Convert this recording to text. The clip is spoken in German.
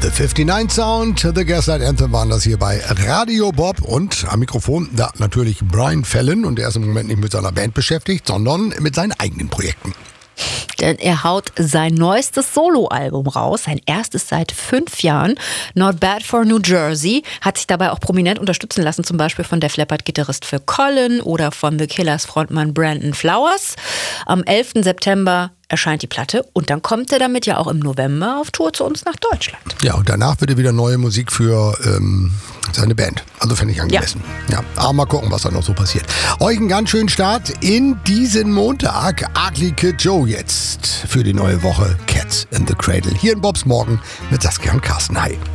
The 59 Sound, The Gaslight Anthem waren das hier bei Radio Bob und am Mikrofon da natürlich Brian Fallon und er ist im Moment nicht mit seiner Band beschäftigt, sondern mit seinen eigenen Projekten. Denn er haut sein neuestes Soloalbum raus, sein erstes seit 5 Jahren. Not Bad for New Jersey, hat sich dabei auch prominent unterstützen lassen, zum Beispiel von Def Leppard-Gitarrist Phil Collen oder von The Killers Frontmann Brandon Flowers. Am 11. September erscheint die Platte und dann kommt er damit ja auch im November auf Tour zu uns nach Deutschland. Ja, und danach wird er wieder neue Musik für seine Band. Also finde ich angemessen. Ja, aber mal gucken, was da noch so passiert. Euch einen ganz schönen Start in diesen Montag. Ugly Kid Joe jetzt für die neue Woche Cats in the Cradle. Hier in Bobs Morgen mit Saskia und Carsten. Hi.